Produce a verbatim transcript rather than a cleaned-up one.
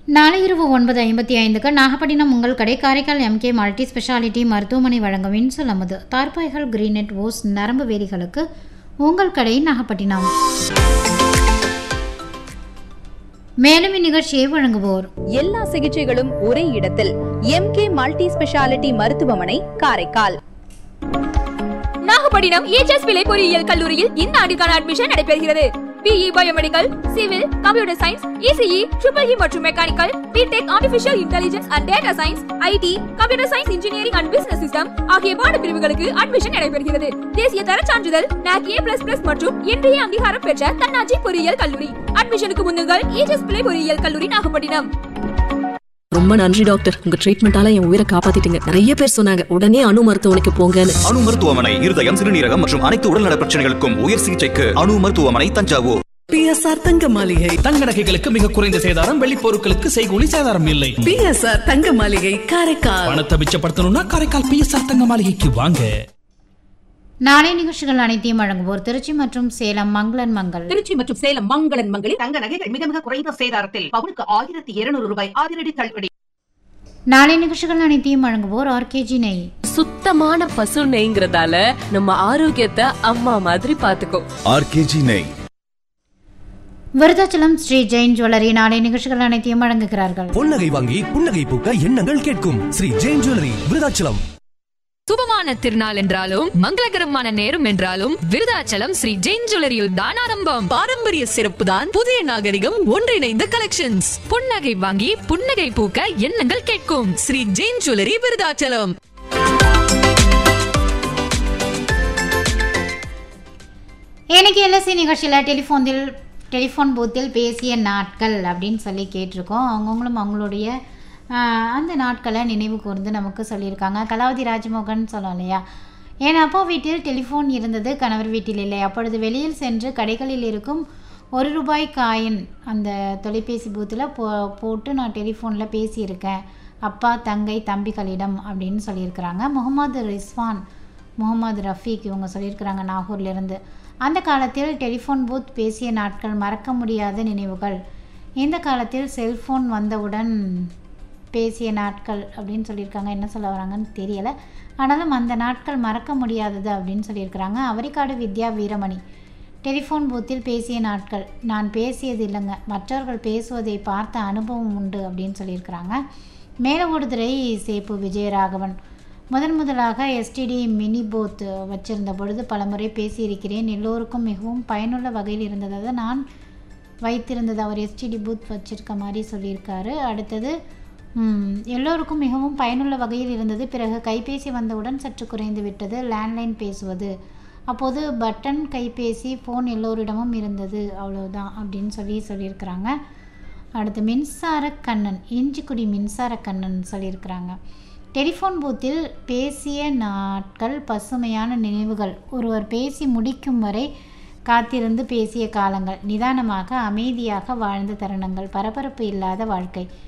நாளை இரவு ஒன்பது ஐம்பத்தி ஐந்துக்கு நாகப்பட்டினம் உங்கள் கடை காரைக்கால் எம்கே மல்டி ஸ்பெஷாலிட்டி மருத்துவமனை வழங்கும் இன்சுல் அமுது தார்பாய்கள் கிரீனெட் ஓஸ் நரம்பு வேலிகளுக்கு உங்கள் கடை நாகப்பட்டினம். மேலும் இந்நிகழ்ச்சியை வழங்குவோர் எல்லா சிகிச்சைகளும் ஒரே இடத்தில் எம்கே மல்டி ஸ்பெஷாலிட்டி மருத்துவமனை காரைக்கால். நாகப்பட்டினம் ஏஜஸ் பிள்ளை பொறியியல் கல்லூரியில் இந்த ஆண்டிற்கான அட்மிஷன் நடைபெறுகிறது. BE biomedical, civil, computer science, ECE, triple E மற்றும் mechanical, BTech, artificial intelligence and data science, ID, computer science engineering and business system ஆகிய பாட பிரிவுகளுக்கு அட்மிஷன் நடைபெறுகிறது. தேசிய தர சான்றிதழ் நாக் ஏ பிளஸ் பிளஸ் மற்றும் இன்றைய அங்கீகாரம் பெற்ற தன்னாட்சி பொறியியல் கல்லூரி. அட்மிஷனுக்கு முன்னுங்கள் ஏஜஸ் பிள்ளை பொறியியல் கல்லூரி நாகப்பட்டினம். ரொம்ப நன்றி டாக்டர், உங்க ட்ரீட்மெண்டால என் உயிரை காப்பாத்திட்டீங்க. நிறைய பேர் சொன்னாங்க உடனே அணு மருத்துவமனைக்கு போங்கன்னு. அணு மருத்துவமனை இருதயம், சிறுநீரகம் மற்றும் அனைத்து உடல்நல பிரச்சனைகளுக்கும் உயர் சிகிச்சைக்கு அணு மருத்துவமனை தஞ்சாவூர். பிஎஸ்ஆர் தங்க மாளிகை தங்க நகைகளுக்கு மிக குறைந்த சேதாரம், வெள்ளி பொருட்களுக்கு செய்கூலி சேதாரம் இல்லை. பிஎஸ்ஆர் தங்க மாளிகை காரைக்கால். பணத்தை மிச்சப்படுத்தணும்னா காரைக்கால் பிஎஸ்ஆர் தங்க மாளிகைக்கு வாங்க. நாளை நிகழ்ச்சிகள் அனைத்தையும் வழங்குவோர் திருச்சி மற்றும் சேலம் மங்களன் மங்கள். திருச்சி மற்றும் சேலம் மங்களன் மங்களில் தங்க நகைகள் மிக மிக குறைந்த சேதாரத்தில் பவுனுக்கு ஆயிரத்தி இருநூறு ரூபாய் அதிரடி தள்ளுபடி. நாளை நிகழ்ச்சிகள் அனைத்தையும் வழங்குவோர் ஆர்கேஜி நெய். சுத்தமான பசு நெய்ங்கிறதால நம்ம ஆரோக்கியத்தை அம்மா மாதிரி பாத்துக்கோ. ஆர்கேஜி நெய். விருதாச்சலம் ஸ்ரீ ஜெயின் ஜுவல்லரி நாளை நிகழ்ச்சிகள் அனைத்தையும் வழங்குகிறார்கள். பொன்னகை வாங்கி புன்னகை பூக்க எண்ணங்கள் கேட்கும் ஸ்ரீ ஜெயின் ஜுவல்லரி விருதாச்சலம். சுபமான திருநாள் என்றாலும் மங்களகரமான நேரம் என்றாலும் விருதாச்சலம் ஸ்ரீ ஜெயின் ஜுவல்லரியில் தான் ஆரம்பம். பாரம்பரிய சிறப்பு தான் புதிய நாகரிகம் ஒன்றிணைந்த கலெக்ஷன்ஸ். புன்னகை வாங்கி புன்னகை பூக்க எண்ணங்கள் கேட்கும் ஸ்ரீ ஜெயின் ஜுவல்லரி விருதாச்சலம். எனக்கு எல்எஸ்சி நிகழ்ச்சியில் டெலிஃபோனில் டெலிஃபோன் பூத்தில் பேசிய நாட்கள் அப்படின்னு சொல்லி கேட்டிருக்கோம். அவங்கவுங்களும் அவங்களுடைய அந்த நாட்களை நினைவு கூர்ந்து நமக்கு சொல்லியிருக்காங்க. கலாவதி ராஜமோகன் சொல்லலாம் இல்லையா, என் அப்பா வீட்டில் டெலிஃபோன் இருந்தது, கணவர் வீட்டில் இல்லை. அப்பொழுது வெளியில் சென்று கடைகளில் இருக்கும் ஒரு ரூபாய் காயின் அந்த தொலைபேசி பூத்தில் போ போட்டு நான் டெலிஃபோனில் பேசியிருக்கேன் அப்பா, தங்கை, தம்பிகளிடம் அப்படின்னு சொல்லியிருக்கிறாங்க. முகமது ரிஸ்வான், முகமது ரஃபீக் இவங்க சொல்லியிருக்கிறாங்க நாகூர்லேருந்து. அந்த காலத்தில் டெலிஃபோன் பூத் பேசிய நாட்கள் மறக்க முடியாத நினைவுகள். இந்த காலத்தில் செல்ஃபோன் வந்தவுடன் பேசிய நாட்கள் அப்படின்னு சொல்லியிருக்காங்க. என்ன சொல்ல வராங்கன்னு தெரியலை, ஆனாலும் அந்த நாட்கள் மறக்க முடியாதது அப்படின்னு சொல்லியிருக்கிறாங்க. அவரிக்காடு வித்யா வீரமணி, டெலிஃபோன் பூத்தில் பேசிய நாட்கள் நான் பேசியது இல்லைங்க, மற்றவர்கள் பேசுவதை பார்த்த அனுபவம் உண்டு அப்படின்னு சொல்லியிருக்கிறாங்க. மேலவோடுதுறை சேப்பு விஜயராகவன், முதன் முதலாக எஸ்டிடி மினி பூத் வச்சிருந்த பொழுது பலமுறை பேசியிருக்கிறேன், எல்லோருக்கும் மிகவும் பயனுள்ள வகையில் இருந்ததாக நான் வைத்திருந்தது. அவர் எஸ்டிடி பூத் வச்சிருக்க மாதிரி சொல்லியிருக்காரு. அடுத்தது எல்லோருக்கும் மிகவும் பயனுள்ள வகையில் இருந்தது, பிறகு கைபேசி வந்தவுடன் சற்று குறைந்து விட்டது, லேண்ட்லைன் பேசுவது, அப்போது பட்டன் கைபேசி ஃபோன் எல்லோரிடமும் இருந்தது, அவ்வளோதான் அப்படின்னு சொல்லி சொல்லியிருக்கிறாங்க. அடுத்து மின்சார கண்ணன், இஞ்சிக்குடி மின்சார கண்ணன் சொல்லியிருக்கிறாங்க. டெலிஃபோன் பூத்தில் பேசிய நாட்கள் பசுமையான நினைவுகள், ஒருவர் பேசி முடிக்கும் வரை காத்திருந்து பேசிய காலங்கள், நிதானமாக அமைதியாக வாழ்ந்த தருணங்கள், பரபரப்பு இல்லாத வாழ்க்கை.